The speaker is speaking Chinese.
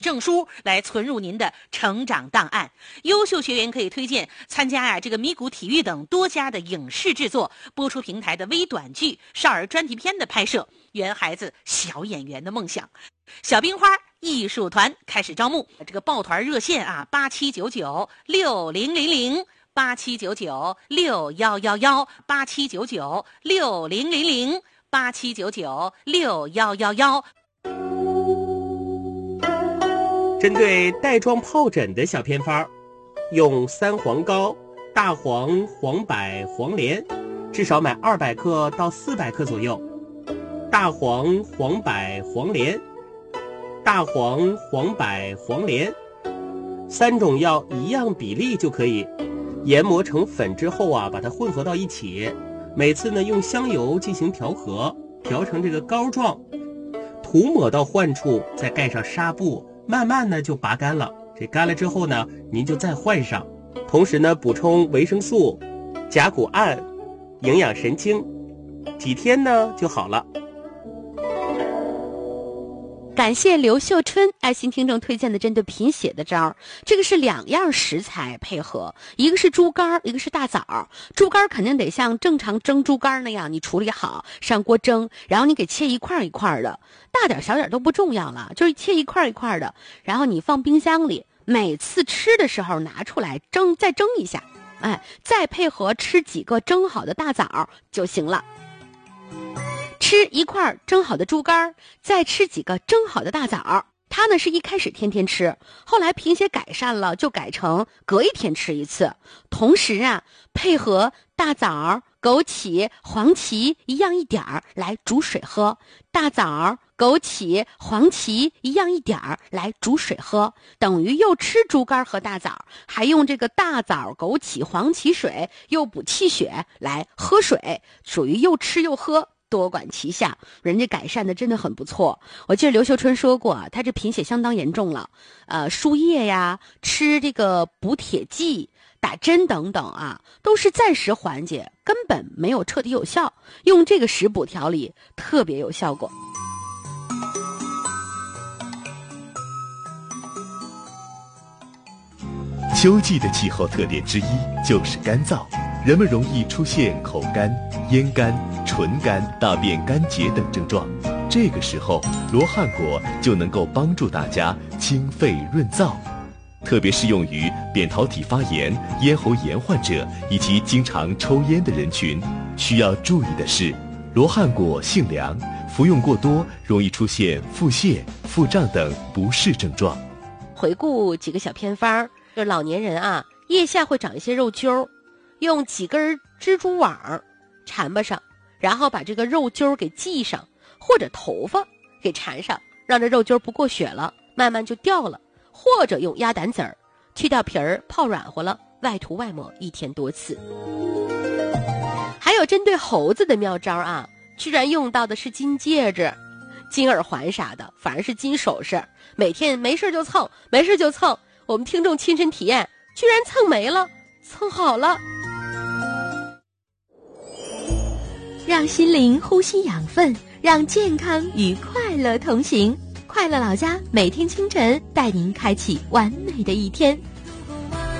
证书来存入您的成长档案。优秀学员可以推荐参加这个咪咕体育等多家的影视制作、播出平台的微短剧、少儿专题片的拍摄，圆孩子小演员的梦想。小冰花艺术团开始招募，这个报团热线啊，87996000。87996111 87996000 87996111。 针对带状疱疹的小偏方，用3黄膏、大黄、黄柏、黄连，至少买200克到400克左右。大黄、黄柏、黄连，大黄、黄柏、黄连，3种药一样比例就可以。研磨成粉之后啊，把它混合到一起。每次呢，用香油进行调和，调成这个膏状，涂抹到患处，再盖上纱布，慢慢呢就拔干了。这干了之后呢，您就再换上。同时呢，补充维生素、甲钴胺，营养神经，几天呢就好了。 感谢刘秀春爱心听众推荐的针对贫血的招，这个是2样食材配合，一个是猪肝，一个是大枣。猪肝肯定得像正常蒸猪肝那样，你处理好上锅蒸，然后你给切一块一块的，大点小点都不重要了，就是切一块一块的，然后你放冰箱里，每次吃的时候拿出来蒸，再蒸一下，再配合吃几个蒸好的大枣就行了。吃一块蒸好的猪肝，再吃几个蒸好的大枣。他呢是一开始天天吃，后来贫血改善了，就改成隔一天吃一次。同时啊，配合大枣、枸杞、黄芪一样一点儿来煮水喝。大枣、枸杞、黄芪一样一点儿来煮水喝，等于又吃猪肝和大枣，还用这个大枣、枸杞、黄芪水又补气血来喝水，属于又吃又喝。多管齐下，人家改善的真的很不错。我记得刘秀春说过，他这贫血相当严重了，输液呀，吃这个补铁剂、打针等等啊，都是暂时缓解，根本没有彻底有效。用这个食补调理特别有效果。 秋季的气候特点之一就是干燥，人们容易出现口干、咽干、唇干、大便干结等症状。这个时候，罗汉果就能够帮助大家清肺润燥，特别适用于扁桃体发炎、咽喉炎患者以及经常抽烟的人群。需要注意的是，罗汉果性凉，服用过多容易出现腹泻、腹胀等不适症状。 回顾几个小偏方，就是老年人啊，腋下会长一些肉揪，用几根蜘蛛网缠巴上，然后把这个肉揪给系上，或者头发给缠上，让这肉揪不过血了，慢慢就掉了。或者用鸭胆籽儿去掉皮儿，泡软和了，外涂外抹，1天多次。还有针对猴子的妙招啊，居然用到的是金戒指、金耳环啥的，反而是金首饰，每天没事就蹭，没事就蹭。我们听众亲身体验，居然蹭没了，蹭好了。 让心灵呼吸养分，让健康与快乐同行。快乐老家每天清晨带您开启完美的一天。